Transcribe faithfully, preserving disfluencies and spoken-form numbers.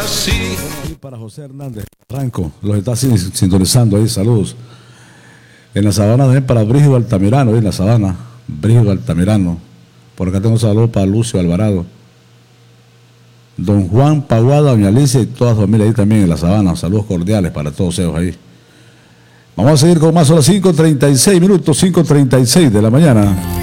así. Bueno, ahí para José Hernández Ranco, los está sintonizando ahí, saludos. En la sabana también para Brígido Altamirano, ahí en la sabana, Brígido Altamirano. Por acá tengo saludos para Lucio Alvarado. Don Juan Paguada, doña Alicia y toda su familia ahí también en la sabana. Saludos cordiales para todos ellos ahí. Vamos a seguir con más, a las cinco treinta y seis minutos, cinco treinta y seis de la mañana.